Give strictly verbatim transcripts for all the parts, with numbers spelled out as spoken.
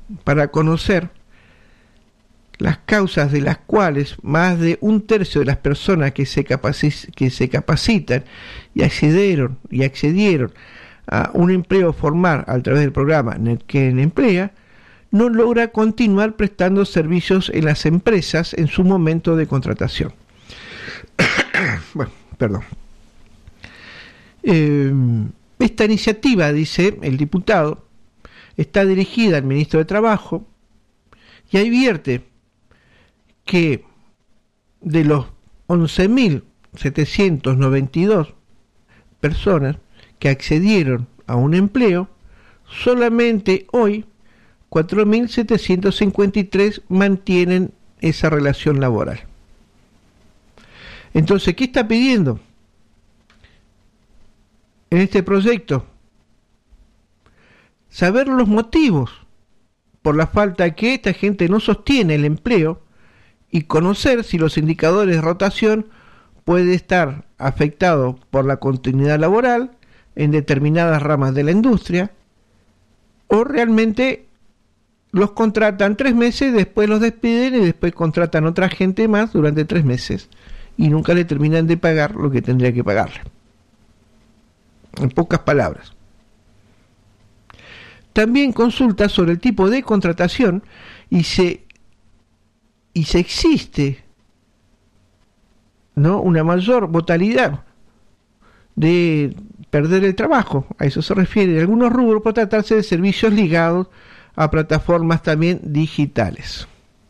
para conocer las causas de las cuales más de un tercio de las personas que se, capaci- que se capacitan y accedieron, y accedieron a un empleo formal a través del programa Neuquén Emplea, no logra continuar prestando servicios en las empresas en su momento de contratación. Bueno, perdón. Eh, esta iniciativa, dice el diputado, está dirigida al ministro de Trabajo y advierte que de los once mil setecientos noventa y dos personas que accedieron a un empleo, solamente hoy cuatro mil setecientos cincuenta y tres mantienen esa relación laboral. Entonces, ¿qué está pidiendo en este proyecto? Saber los motivos por la falta que esta gente no sostiene el empleo y conocer si los indicadores de rotación puede estar afectado por la continuidad laboral en determinadas ramas de la industria, o realmente los contratan tres meses, después los despiden y después contratan otra gente más durante tres meses y nunca le terminan de pagar lo que tendría que pagarle. En pocas palabras. También consulta sobre el tipo de contratación y se y si existe, ¿no?, una mayor mortalidad de perder el trabajo. A eso se refiere. En algunos rubros por tratarse de servicios ligados a plataformas también digitales.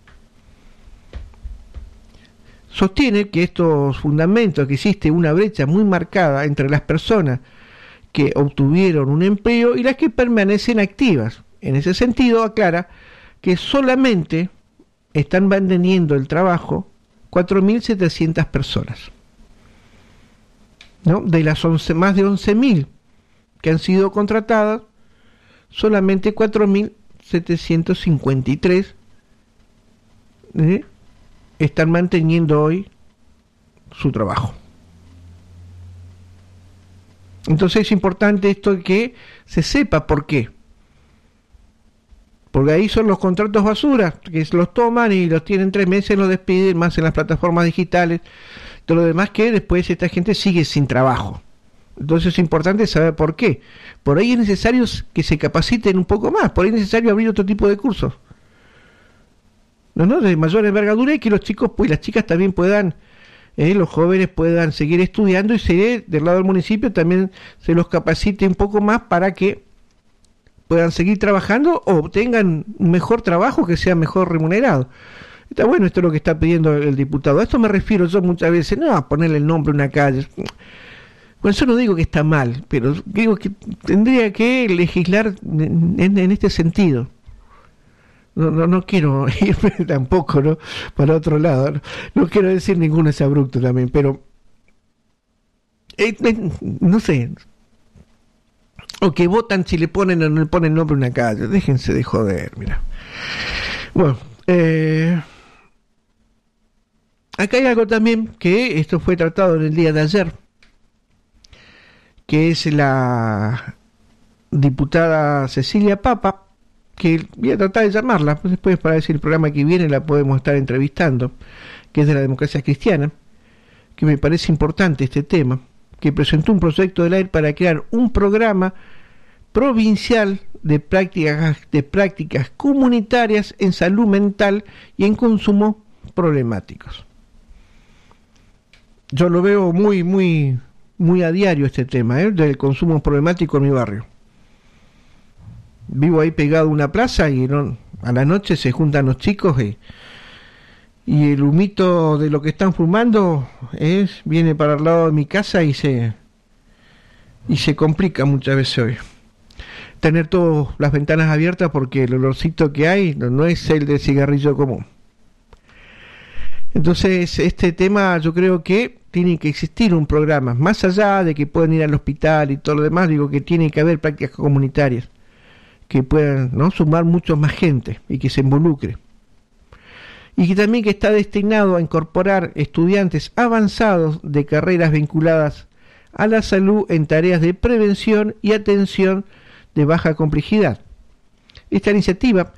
Sostiene que estos fundamentos, que existe una brecha muy marcada entre las personas que obtuvieron un empleo y las que permanecen activas. En ese sentido, aclara que solamente están manteniendo el trabajo cuatro mil setecientas personas, ¿no? De las once, más de once mil que han sido contratadas, solamente cuatro mil setecientos cincuenta y tres ¿eh? están manteniendo hoy su trabajo. Entonces es importante esto que se sepa por qué. Porque ahí son los contratos basura, que los toman y los tienen tres meses, los despiden, más en las plataformas digitales, todo lo demás, que después esta gente sigue sin trabajo. Entonces es importante saber por qué. Por ahí es necesario que se capaciten un poco más, por ahí es necesario abrir otro tipo de cursos, no, no, de mayor envergadura, y que los chicos, pues las chicas también puedan, eh, los jóvenes puedan seguir estudiando, y se, del lado del municipio también se los capacite un poco más para que puedan seguir trabajando o tengan un mejor trabajo que sea mejor remunerado. Está bueno, esto es lo que está pidiendo el diputado. A esto me refiero yo muchas veces, no a ponerle el nombre a una calle. Bueno, yo no digo que está mal, pero digo que tendría que legislar en, en, en este sentido. No, no, no quiero irme tampoco, ¿no?, para otro lado. No, no quiero decir ninguno es abrupto también, pero eh, eh, no sé. O que votan si le ponen o no le ponen nombre a una calle. Déjense de joder, mira. Bueno, eh, acá hay algo también, que esto fue tratado en el día de ayer, que es la diputada Cecilia Papa, que voy a tratar de llamarla, pues después para decir el programa que viene la podemos estar entrevistando, que es de la democracia cristiana, que me parece importante este tema, que presentó un proyecto de ley para crear un programa provincial de prácticas, de prácticas comunitarias en salud mental y en consumos problemáticos. Yo lo veo muy, muy, muy a diario este tema, ¿eh?, del consumo problemático en mi barrio. Vivo ahí pegado a una plaza y no, a la noche se juntan los chicos y, y el humito de lo que están fumando es, viene para el lado de mi casa y se y se complica muchas veces hoy tener todas las ventanas abiertas, porque el olorcito que hay no, no es el de cigarrillo común. Entonces este tema yo creo que tiene que existir un programa, más allá de que puedan ir al hospital y todo lo demás, digo que tiene que haber prácticas comunitarias que puedan, ¿no?, sumar mucho más gente y que se involucre. Y que también que está destinado a incorporar estudiantes avanzados de carreras vinculadas a la salud en tareas de prevención y atención de baja complejidad. Esta iniciativa